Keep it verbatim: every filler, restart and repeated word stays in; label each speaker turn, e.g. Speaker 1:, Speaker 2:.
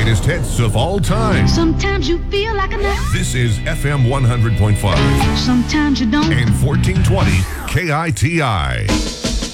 Speaker 1: greatest hits of all time.
Speaker 2: Sometimes you feel like a nut.
Speaker 1: This is F M one hundred point five
Speaker 2: Sometimes you don't.
Speaker 1: and fourteen twenty K I T I.